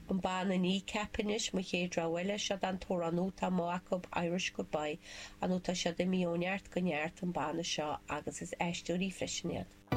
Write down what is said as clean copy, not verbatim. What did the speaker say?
an ban ní cepanis mu chéadra bhile se an tóranú tá Moacub Irish Goodbye anú tá se de míoneart go neart an bana seo agus is eistúí freisinnéad.